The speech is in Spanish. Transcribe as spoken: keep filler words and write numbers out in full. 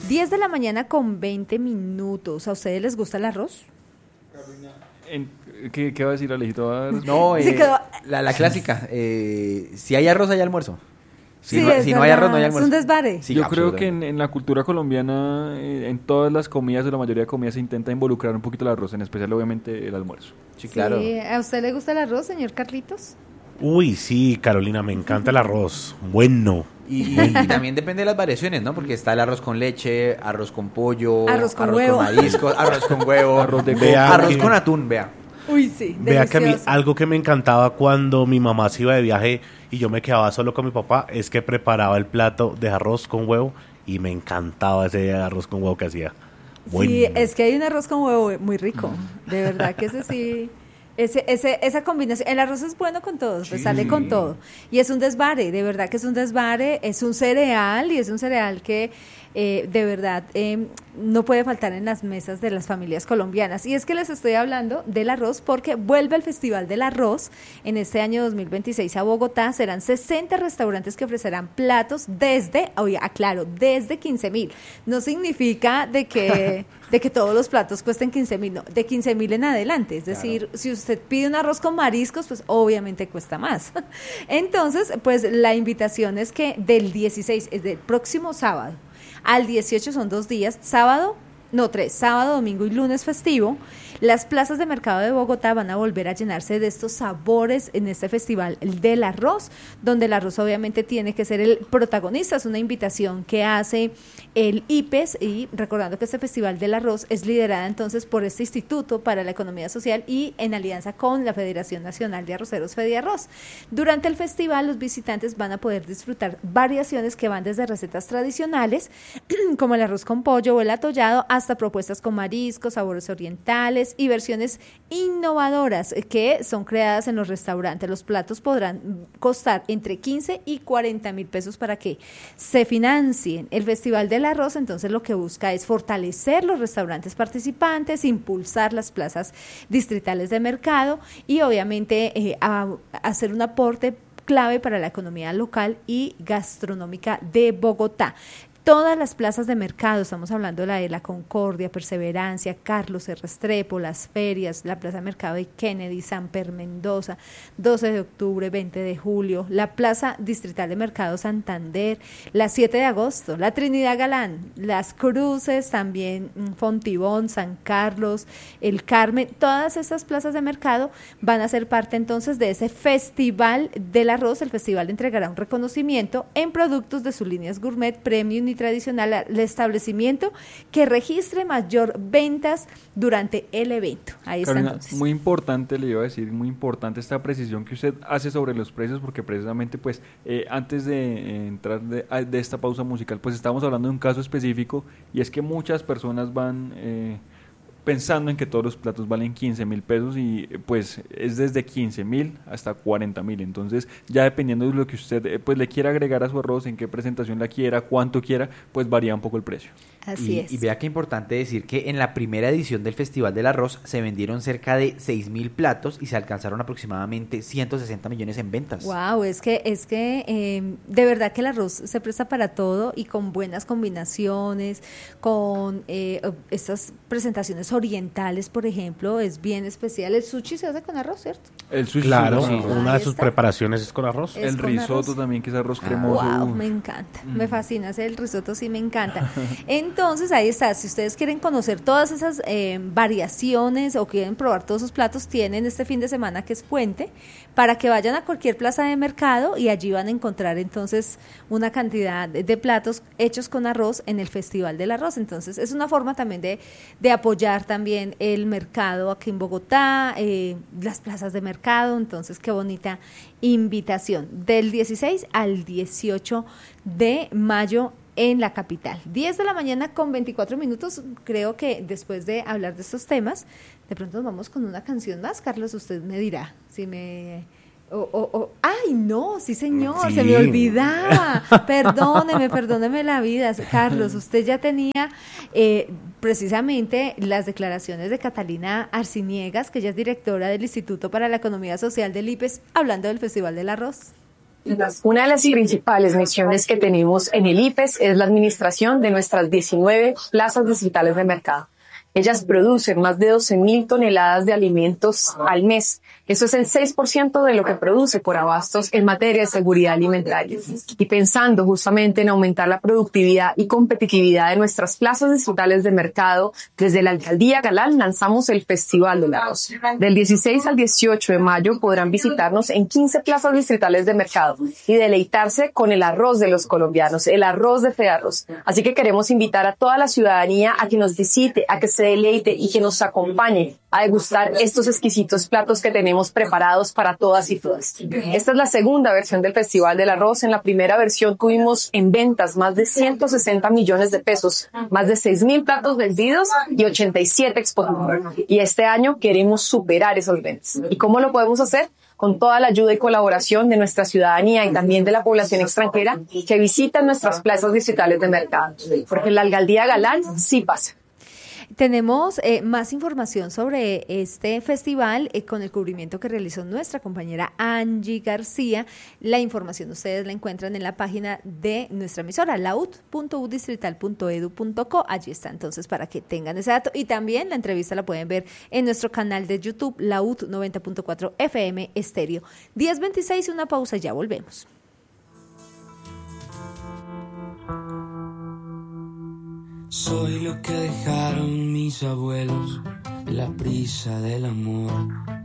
diez de la mañana con veinte minutos. ¿A ustedes les gusta el arroz? En, ¿qué, ¿Qué va a decir Alejito? A ver. No, Sí, eh, quedó- la, la clásica. Eh, si hay arroz, hay almuerzo. Si, Sí, no, es si no hay verdad, arroz, no hay es almuerzo. un desvare. Sí, Yo creo absolutamente. que en, en la cultura colombiana, eh, en todas las comidas o la mayoría de comidas se intenta involucrar un poquito el arroz, en especial obviamente el almuerzo. Sí, claro. Sí, ¿a usted le gusta el arroz, señor Carlitos? Uy, sí, Carolina, me encanta el arroz. Bueno. Y, y- y también depende de las variaciones, ¿no? Porque está el arroz con leche, arroz con pollo, Arroz con huevo. mariscos, arroz con huevo, Arroz de Vea coco, arroz que- con atún, vea. Uy, sí, Vea que a mí delicioso. algo que me encantaba cuando mi mamá se iba de viaje y yo me quedaba solo con mi papá es que preparaba el plato de arroz con huevo y me encantaba ese arroz con huevo que hacía. Bueno. Sí, es que hay un arroz con huevo muy rico, de verdad que ese sí, ese, ese, esa combinación, el arroz es bueno con todo, pues Sí. sale con todo, y es un desvare, de verdad que es un desvare, es un cereal, y es un cereal que eh, de verdad eh, no puede faltar en las mesas de las familias colombianas, y es que les estoy hablando del arroz porque vuelve el Festival del Arroz en este año dos mil veintiséis a Bogotá. Serán sesenta restaurantes que ofrecerán platos desde, oye, aclaro, desde quince mil. No significa de que, de que todos los platos cuesten quince mil, no, de quince mil en adelante. Es decir, si usted pide un arroz con mariscos, pues obviamente cuesta más. Entonces, pues la invitación es que del dieciséis, es del próximo sábado, al dieciocho son dos días, sábado, no tres, sábado, domingo y lunes festivo. Las plazas de mercado de Bogotá van a volver a llenarse de estos sabores en este festival del arroz, donde el arroz obviamente tiene que ser el protagonista. Es una invitación que hace el I P E S, y recordando que este festival del arroz es liderada entonces por este Instituto para la Economía Social y en alianza con la Federación Nacional de Arroceros, Fediarroz. Durante el festival los visitantes van a poder disfrutar variaciones que van desde recetas tradicionales como el arroz con pollo o el atollado hasta propuestas con mariscos, sabores orientales y versiones innovadoras que son creadas en los restaurantes. Los platos podrán costar entre quince y cuarenta mil pesos para que se financien. El Festival del Arroz entonces lo que busca es fortalecer los restaurantes participantes, impulsar las plazas distritales de mercado y obviamente eh, a, a hacer un aporte clave para la economía local y gastronómica de Bogotá. Todas las plazas de mercado, estamos hablando de la de la Concordia, Perseverancia, Carlos R. Restrepo, las ferias, la Plaza de Mercado de Kennedy, San Per Mendoza, doce de octubre, veinte de julio, la Plaza Distrital de Mercado Santander, la siete de agosto, la Trinidad Galán, las Cruces, también Fontibón, San Carlos, el Carmen, todas estas plazas de mercado van a ser parte entonces de ese Festival del Arroz. El festival entregará un reconocimiento en productos de sus líneas gourmet, premium y tradicional al establecimiento que registre mayor ventas durante el evento. Ahí está Carolina, entonces. muy importante, le iba a decir, muy importante esta precisión que usted hace sobre los precios, porque precisamente pues eh, antes de eh, entrar de, a- de esta pausa musical, pues estamos hablando de un caso específico, y es que muchas personas van eh, pensando en que todos los platos valen quince mil pesos y eh, pues es desde quince mil hasta cuarenta mil. Entonces ya dependiendo de lo que usted eh, pues le quiera agregar a su arroz, en qué presentación la quiera, cuánto quiera, pues varía un poco el precio. Así y, es. y vea qué importante decir que en la primera edición del Festival del Arroz se vendieron cerca de seis mil platos y se alcanzaron aproximadamente ciento sesenta millones en ventas. Wow, es que es que eh, de verdad que el arroz se presta para todo y con buenas combinaciones, con eh, estas presentaciones orientales, por ejemplo, es bien especial. El sushi se hace con arroz, ¿cierto? El sushi, Claro, sí, una de Ahí sus está. preparaciones es con arroz. Es el con risotto arroz. también, que es arroz Ah, cremoso. Wow, uf. me encanta, Mm. me fascina, ese el risotto sí me encanta. Entonces ahí está, si ustedes quieren conocer todas esas eh, variaciones o quieren probar todos esos platos, tienen este fin de semana que es puente, para que vayan a cualquier plaza de mercado y allí van a encontrar entonces una cantidad de, de platos hechos con arroz en el Festival del Arroz. Entonces es una forma también de, de apoyar también el mercado aquí en Bogotá, eh, las plazas de mercado. Entonces qué bonita invitación, del dieciséis al dieciocho de mayo en la capital. diez de la mañana con veinticuatro minutos. Creo que después de hablar de estos temas, de pronto nos vamos con una canción más. Carlos, usted me dirá si me... O, o, o, ¡ay, no! Sí, señor, Sí. se me olvidaba. Perdóneme, perdóneme la vida. Carlos, usted ya tenía eh, precisamente las declaraciones de Catalina Arciniegas, que ella es directora del Instituto para la Economía Social del I P E S, hablando del Festival del Arroz. Una de las principales misiones que tenemos en el I P E S es la administración de nuestras diecinueve plazas distritales de mercado. Ellas producen más de doce mil toneladas de alimentos al mes. Eso es el seis por ciento de lo que produce por abastos en materia de seguridad alimentaria. Y pensando justamente en aumentar la productividad y competitividad de nuestras plazas distritales de mercado, desde la Alcaldía Galán lanzamos el Festival del Arroz. Del dieciséis al dieciocho de mayo podrán visitarnos en quince plazas distritales de mercado y deleitarse con el arroz de los colombianos, el arroz de Fearroz. Así que queremos invitar a toda la ciudadanía a que nos visite, a que se deleite y que nos acompañe a degustar estos exquisitos platos que tenemos preparados para todas y todas. Esta es la segunda versión del Festival del Arroz. En la primera versión tuvimos en ventas más de ciento sesenta millones de pesos, más de seis mil platos vendidos y ochenta y siete expositores. Y este año queremos superar esos ventas. ¿Y cómo lo podemos hacer? Con toda la ayuda y colaboración de nuestra ciudadanía y también de la población extranjera que visita nuestras plazas distritales de mercado. Porque en la Alcaldía Galán sí pasa. Tenemos eh, más información sobre este festival eh, con el cubrimiento que realizó nuestra compañera Angie García. La información ustedes la encuentran en la página de nuestra emisora, laut punto u distrital punto edu punto co. Allí está entonces para que tengan ese dato. Y también la entrevista la pueden ver en nuestro canal de YouTube, Laut noventa punto cuatro F M Estéreo. diez veintiséis, una pausa, ya volvemos. Soy lo que dejaron mis abuelos, la prisa del amor.